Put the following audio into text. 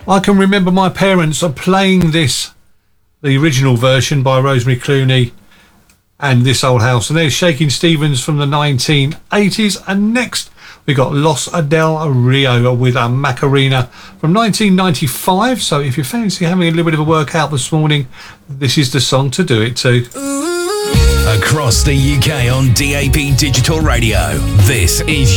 I can remember my parents are playing this, the original version by Rosemary Clooney and This Old House. And there's Shakin' Stevens from the 1980s. And next we got Los del Rio with a Macarena from 1995. So if you fancy having a little bit of a workout this morning, this is the song to do it to. Across the UK on DAB Digital Radio, this is